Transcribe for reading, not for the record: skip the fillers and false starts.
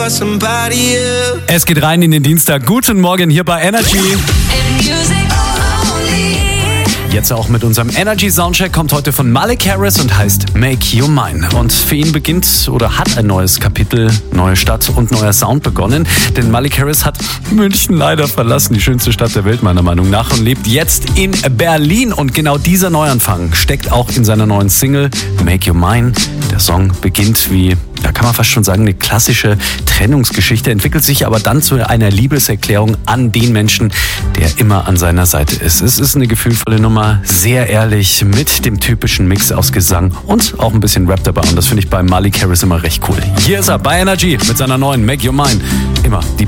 for somebody else. Es geht rein in den Dienstag. Guten Morgen hier bei Energy. Jetzt auch mit unserem Energy Soundcheck kommt heute von Malik Harris und heißt Make You Mine. Und für ihn beginnt oder hat ein neues Kapitel, neue Stadt und neuer Sound begonnen. Denn Malik Harris hat München leider verlassen, die schönste Stadt der Welt meiner Meinung nach, und lebt jetzt in Berlin. Und genau dieser Neuanfang steckt auch in seiner neuen Single Make You Mine. Der Song beginnt wie, da kann man fast schon sagen, eine klassische Trennungsgeschichte, entwickelt sich aber dann zu einer Liebeserklärung an den Menschen, der immer an seiner Seite ist. Es ist eine gefühlvolle Nummer, sehr ehrlich, mit dem typischen Mix aus Gesang und auch ein bisschen Rap dabei. Und das finde ich bei Malik Harris immer recht cool. Hier ist er bei Energy mit seiner neuen Make Your Mine. Immer die